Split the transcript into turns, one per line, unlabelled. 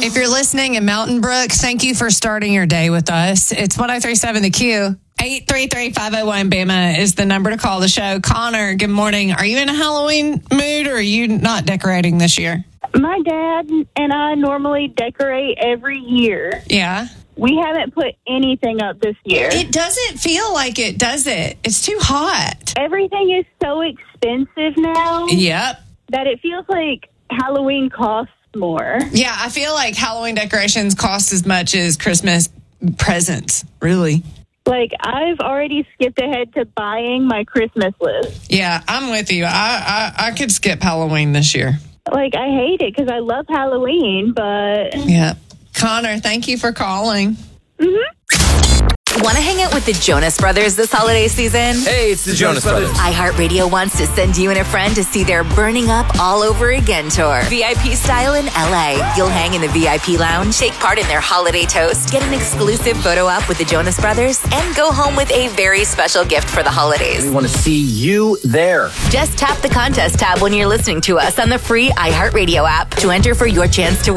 If you're listening in Mountain Brook, thank you for starting your day with us. It's 103.7 The Q. 833-501 Bama is the number to call the show. Connor, good morning. Are you in a Halloween mood or are you not decorating this year?
My dad and I normally decorate every year.
Yeah.
We haven't put anything up this year.
It doesn't feel like it, does it? It's too hot.
Everything is so expensive now
Yep.
that it feels like Halloween costs more.
Yeah, I feel like Halloween decorations cost as much as Christmas presents, really.
Like, I've already skipped ahead to buying my Christmas list.
Yeah, I'm with you. I could skip Halloween this year.
Like, I hate it because I love Halloween, but...
Yeah. Connor, thank you for calling.
Want to hang out with the Jonas Brothers this holiday season?
Hey, it's the Jonas Brothers.
iHeartRadio wants to send you and a friend to see their Burning Up All Over Again tour. VIP style in LA. You'll hang in the VIP lounge, take part in their holiday toast, get an exclusive photo op with the Jonas Brothers, and go home with a very special gift for the holidays.
We want to see you there.
Just tap the contest tab when you're listening to us on the free iHeartRadio app to enter for your chance to